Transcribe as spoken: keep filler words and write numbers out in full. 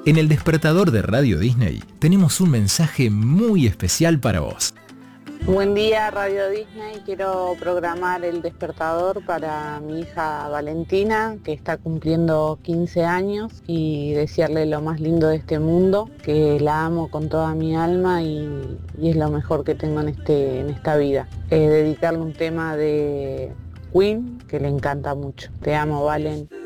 En el despertador de Radio Disney tenemos un mensaje muy especial para vos. Buen día, Radio Disney. Quiero programar el despertador para mi hija Valentina, que está cumpliendo quince años, y desearle lo más lindo de este mundo, que la amo con toda mi alma y, y es lo mejor que tengo en, este, en esta vida. Eh, dedicarle un tema de Queen que le encanta mucho. Te amo, Valen.